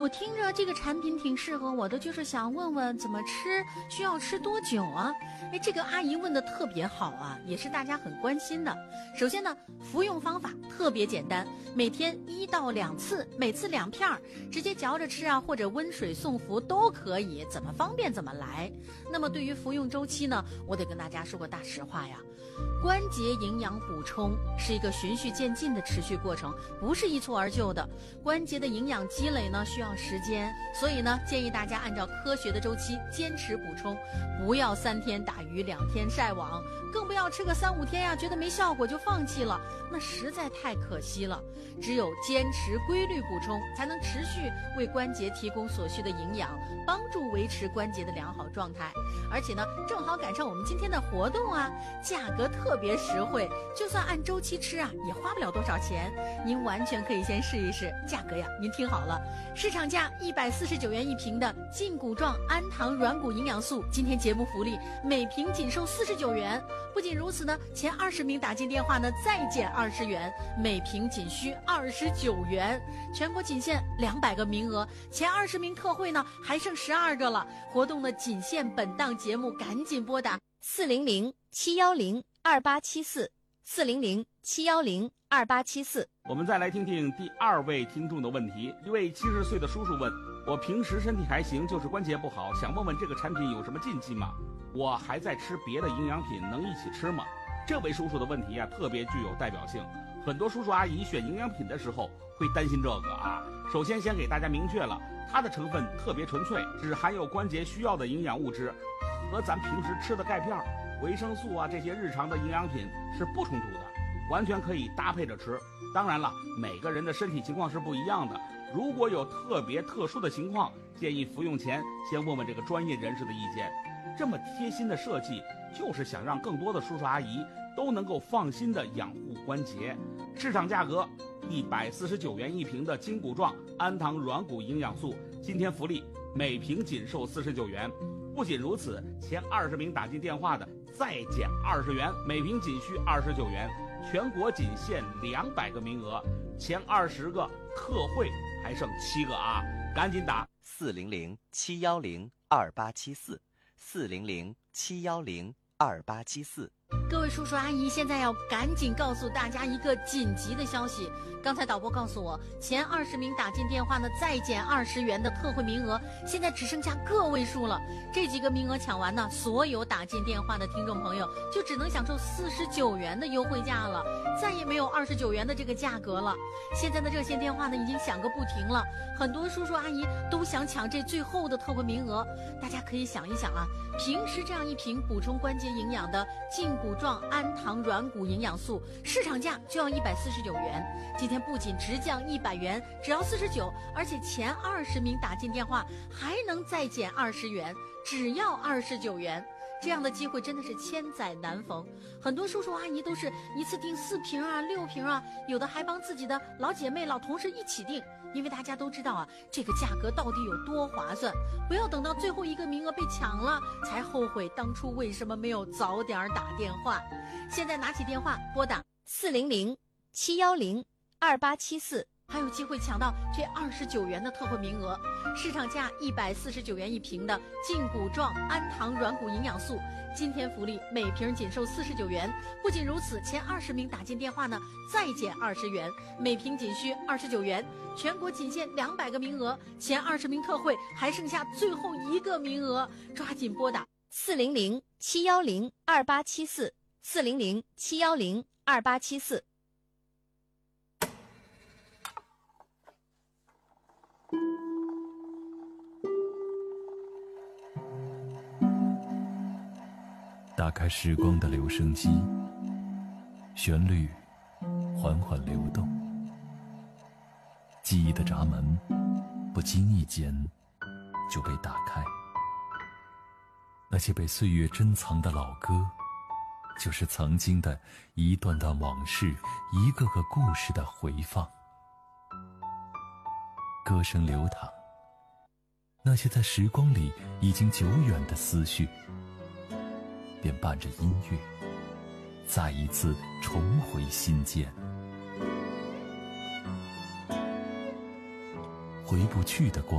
听着这个产品挺适合我的，就是想问问怎么吃，需要吃多久啊？这个阿姨问的特别好啊，也是大家很关心的。首先呢，服用方法特别简单，每天1到2次，每次2片，直接嚼着吃啊，或者温水送服都可以，怎么方便怎么来。那么对于服用周期呢，我得跟大家说个大实话呀，关节营养补充是一个循序渐进的持续过程，不是一蹴而就的。关节的营养积累呢需要时间，所以呢建议大家按照科学的周期坚持补充，不要3天打鱼2天晒网，更不要吃个3-5天呀，觉得没效果就放弃了，那实在太可惜了。只有坚持规律补充，才能持续为关节提供所需的营养，帮助维持关节的良好状态。而且呢，正好赶上我们今天的活动啊，价格特别实惠，就算按周期吃啊，也花不了多少钱。您完全可以先试一试，价格呀，您听好了，市场价149元一瓶的胫骨状氨糖软骨营养素，今天节目福利每瓶仅售49元。不仅如此呢，前20名打进电话呢再减20元，每瓶仅需29元，全国仅限200个名额，前20名特惠呢还剩12个了。活动呢仅限本档节目，赶紧拨打 400-710-2874，400-710-2874。 我们再来听听第2位听众的问题。一位70岁的叔叔问，我平时身体还行，就是关节不好，想问问这个产品有什么禁忌吗？我还在吃别的营养品，能一起吃吗？这位叔叔的问题啊，特别具有代表性。很多叔叔阿姨选营养品的时候会担心这个啊。首先先给大家明确了，它的成分特别纯粹，只含有关节需要的营养物质，和咱平时吃的钙片、维生素啊这些日常的营养品是不冲突的，完全可以搭配着吃。当然了，每个人的身体情况是不一样的，如果有特殊的情况，建议服用前先问问这个专业人士的意见。这么贴心的设计，就是想让更多的叔叔阿姨都能够放心的养护关节。市场价格149元一瓶的胫骨状氨糖软骨营养素，今天福利每瓶仅售49元。不仅如此，前20名打进电话的再减20元，每瓶仅需29元，全国仅限200个名额，前20个特惠还剩7个啊，赶紧打 400-710-2874，400-710-2874。 各位叔叔阿姨，现在要赶紧告诉大家一个紧急的消息。刚才导播告诉我，前20名打进电话呢，再减20元的特惠名额，现在只剩下个位数了。这几个名额抢完呢，所有打进电话的听众朋友就只能享受49元的优惠价了，再也没有29元的这个价格了。现在的热线电话呢，已经响个不停了，很多叔叔阿姨都想抢这最后的特惠名额。大家可以想一想啊，平时这样一瓶补充关节营养的胫骨状氨糖软骨营养素，市场价就要149元，今天不仅直降100元，只要49，而且前20名打进电话还能再减20元，只要29元。这样的机会真的是千载难逢，很多叔叔阿姨都是一次订4瓶啊、6瓶啊，有的还帮自己的老姐妹、老同事一起订，因为大家都知道啊，这个价格到底有多划算，不要等到最后一个名额被抢了才后悔当初为什么没有早点打电话。现在拿起电话拨打 400-710-2874， 还有机会抢到这29元的特惠名额。市场价149元一瓶的胫骨状氨糖软骨营养素，今天福利每瓶仅售49元。不仅如此，前20名打进电话呢，再减20元，每瓶仅需29元，全国仅限200个名额，前20名特惠还剩下最后1个名额，抓紧拨打 400-710-2874，400-710-2874。 打开时光的留声机，旋律缓缓流动，记忆的闸门不经意间就被打开。那些被岁月珍藏的老歌，就是曾经的一段段往事，一个个故事的回放。歌声流淌，那些在时光里已经久远的思绪，便伴着音乐再一次重回心间。回不去的光